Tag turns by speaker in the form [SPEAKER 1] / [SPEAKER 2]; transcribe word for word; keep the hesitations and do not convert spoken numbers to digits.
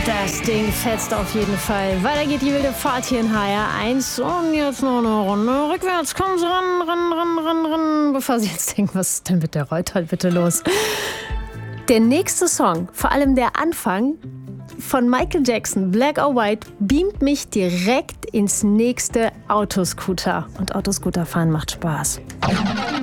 [SPEAKER 1] Das Ding fetzt auf jeden Fall. Weiter geht die wilde Fahrt hier in H R eins. Und jetzt noch eine Runde rückwärts. Kommen Sie ran, ran, ran, ran, ran. Bevor Sie jetzt denken, was ist denn mit der Reutal bitte los? Der nächste Song, vor allem der Anfang von Michael Jackson, Black or White, beamt mich direkt ins nächste Autoscooter. Und Autoscooter fahren macht Spaß.